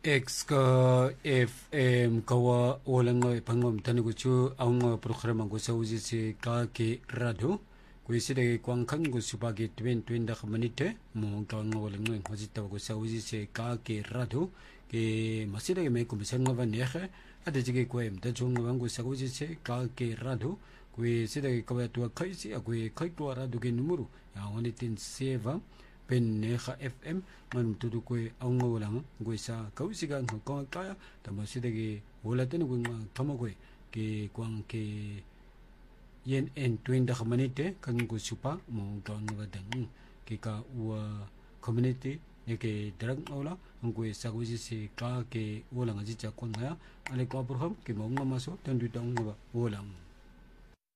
X ka FM kawa walang pangom tanigo chu ang programa ko sa uji si ka ke radio ko iside kwang kan go subagi 20 da manite mo kang walang ng hosita ko sa uji si ka ke radio ke masida ke may kumisan nga banehe ade jige ko em da chung ngang go sa uji si ka ke radio ko iside ke kawa tu kai si ko kai tu radio ke numero ya woni tin seva Penneha FM man tudu kwe ang walang kwe sa kausigan ng kong kaya tamasi dagi wala tin kwe tama kwe ke kwang ke yen en twin da manite kan ko supa mo kang wadang ke ka wa community ne ke drang ola ang kwe sa kwe si ka ke walang aji cha kwang ya ale ko proham ke mo ngamaso tan du tang walang